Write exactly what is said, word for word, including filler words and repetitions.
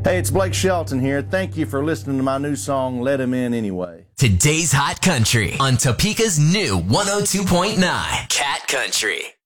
Hey, it's Blake Shelton here. Thank you for listening to my new song, Let Him In Anyway. Today's Hot Country on Topeka's new one oh two point nine Cat Country.